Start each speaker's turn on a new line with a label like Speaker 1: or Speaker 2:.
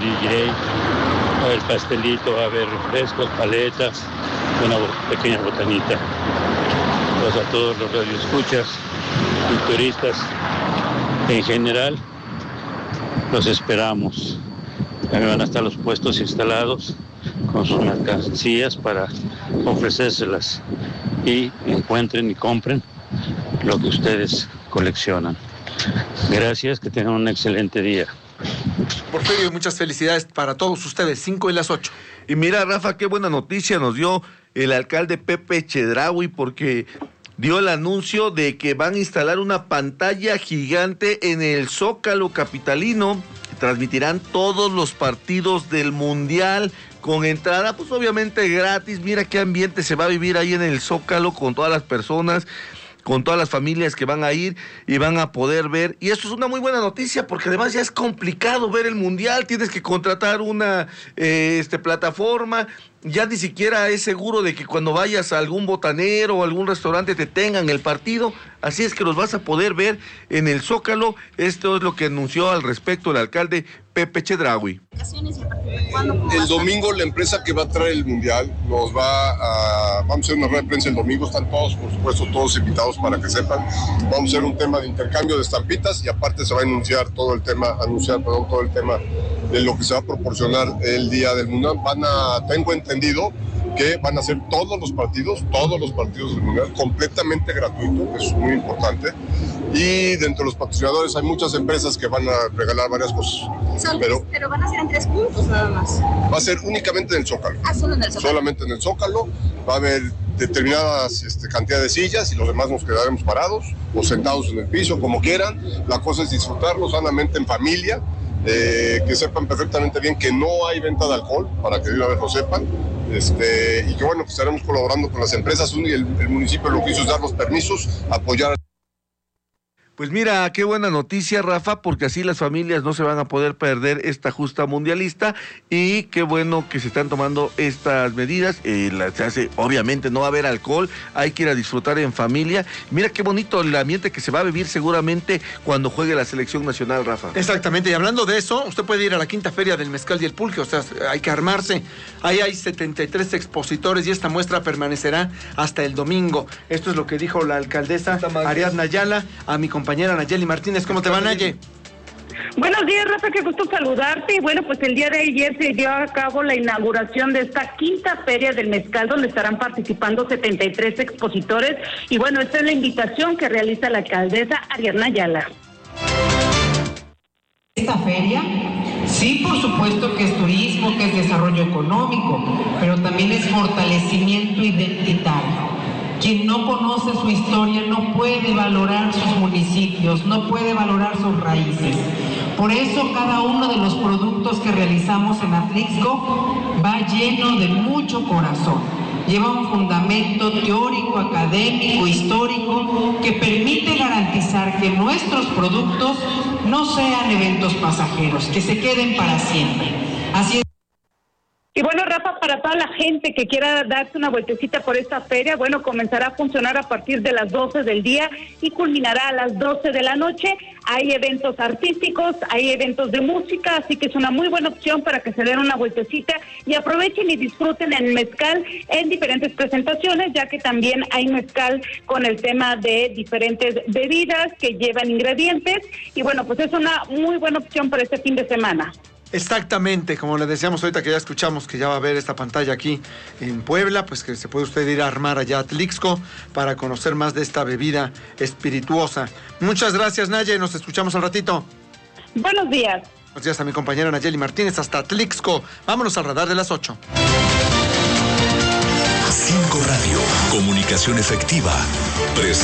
Speaker 1: DJ, va a haber pastelito, va a haber refrescos, paletas, una pequeña botanita. Pues a todos los radioescuchas y turistas en general, los esperamos. También van a estar los puestos instalados con sus mercancías para ofrecérselas y encuentren y compren lo que ustedes coleccionan. Gracias, que tengan un excelente día.
Speaker 2: Porfirio, muchas felicidades para todos ustedes, 5 y las 8.
Speaker 3: Y mira, Rafa, qué buena noticia nos dio el alcalde Pepe Chedraui, porque dio el anuncio de que van a instalar una pantalla gigante en el Zócalo capitalino. Transmitirán todos los partidos del Mundial con entrada, pues obviamente gratis. Mira qué ambiente se va a vivir ahí en el Zócalo con todas las personas, con todas las familias que van a ir y van a poder ver. Y esto es una muy buena noticia, porque además ya es complicado ver el Mundial. Tienes que contratar una plataforma. Ya ni siquiera es seguro de que cuando vayas a algún botanero o algún restaurante te tengan el partido. Así es que los vas a poder ver en el Zócalo. Esto es lo que anunció al respecto el alcalde Pepe Chedraui.
Speaker 4: El domingo la empresa que va a traer el Mundial vamos a hacer una rueda de prensa el domingo. Están todos, por supuesto, todos invitados para que sepan. Vamos a hacer un tema de intercambio de estampitas y aparte se va a anunciar todo el tema de lo que se va a proporcionar el día del Mundial. Tengo entendido que van a ser todos los partidos del Mundial completamente gratuitos, eso es muy importante. Y dentro de los patrocinadores hay muchas empresas que van a regalar varias cosas.
Speaker 5: Pero van a ser en 3 puntos nada más.
Speaker 4: Va a ser únicamente en el Zócalo.
Speaker 5: Solo en el Zócalo.
Speaker 4: Solamente en el Zócalo. Va a haber determinadas cantidad de sillas y los demás nos quedaremos parados o sentados en el piso, como quieran. La cosa es disfrutarlo sanamente en familia. Que sepan perfectamente bien que no hay venta de alcohol, para que de una vez lo sepan, y que bueno, que estaremos colaborando con las empresas y el municipio lo que hizo es dar los permisos, apoyar.
Speaker 3: Pues mira, qué buena noticia, Rafa, porque así las familias no se van a poder perder esta justa mundialista, y qué bueno que se están tomando estas medidas. Obviamente no va a haber alcohol, hay que ir a disfrutar en familia. Mira qué bonito el ambiente que se va a vivir seguramente cuando juegue la selección nacional, Rafa.
Speaker 2: Exactamente, y hablando de eso, usted puede ir a la quinta feria del mezcal y el pulque, o sea, hay que armarse. Ahí hay 73 expositores y esta muestra permanecerá hasta el domingo. Esto es lo que dijo la alcaldesa Ariadna Ayala a mi compañera Nayeli Martínez. ¿Cómo te va, Naye?
Speaker 6: Buenos días, Rafa, qué gusto saludarte. Y bueno, pues el día de ayer se dio a cabo la inauguración de esta quinta feria del mezcal, donde estarán participando 73 expositores. Y bueno, esta es la invitación que realiza la alcaldesa Ariadna Ayala.
Speaker 7: Esta feria, sí, por supuesto que es turismo, que es desarrollo económico, pero también es fortalecimiento identitario. Quien no conoce su historia no puede valorar sus municipios, no puede valorar sus raíces. Por eso cada uno de los productos que realizamos en Atlixco va lleno de mucho corazón. Lleva un fundamento teórico, académico, histórico, que permite garantizar que nuestros productos no sean eventos pasajeros, que se queden para siempre. Así es.
Speaker 6: Y bueno, Rafa, para toda la gente que quiera darse una vueltecita por esta feria, bueno, comenzará a funcionar a partir de las 12 del día y culminará a las 12 de la noche. Hay eventos artísticos, hay eventos de música, así que es una muy buena opción para que se den una vueltecita y aprovechen y disfruten el mezcal en diferentes presentaciones, ya que también hay mezcal con el tema de diferentes bebidas que llevan ingredientes. Y bueno, pues es una muy buena opción para este fin de semana.
Speaker 2: Exactamente, como le decíamos ahorita que ya escuchamos que ya va a haber esta pantalla aquí en Puebla, pues que se puede usted ir a armar allá a Atlixco para conocer más de esta bebida espirituosa. Muchas gracias, Naye, nos escuchamos al ratito.
Speaker 6: Buenos días.
Speaker 2: Buenos días a mi compañera Nayeli Martínez hasta Atlixco. Vámonos al radar de las 8.
Speaker 8: 5 Radio, comunicación efectiva.